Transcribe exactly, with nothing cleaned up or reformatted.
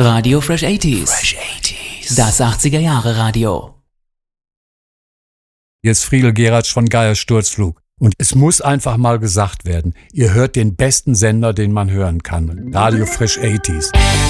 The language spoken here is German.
Radio Fresh achtziger. Fresh achtziger. Das achtziger-Jahre-Radio. Hier ist Friedel Geratsch von Geier Sturzflug. Und es muss einfach mal gesagt werden, ihr hört den besten Sender, den man hören kann. Radio Fresh achtziger.